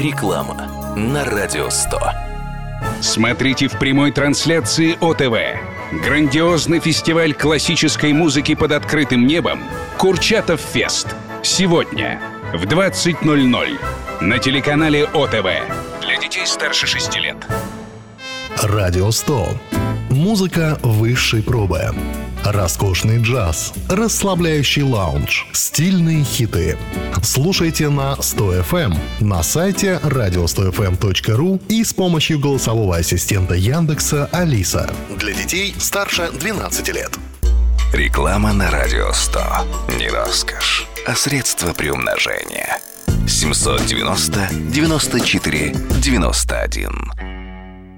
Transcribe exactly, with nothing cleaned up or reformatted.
Реклама на Радио сто. Смотрите в прямой трансляции ОТВ. Грандиозный фестиваль классической музыки под открытым небом «Курчатов Фест». Сегодня в двадцать ноль ноль на телеканале ОТВ. Для детей старше шести лет. Радио сто. Музыка высшей пробы. Роскошный джаз, расслабляющий лаунж, стильные хиты. Слушайте на сто эф эм, на сайте радио сто эф эм точка ру и с помощью голосового ассистента Яндекса Алиса. Для детей старше двенадцати лет. Реклама на Радио сто. Не роскошь, а средство приумножения. семь девяносто девяносто четыре девяносто один.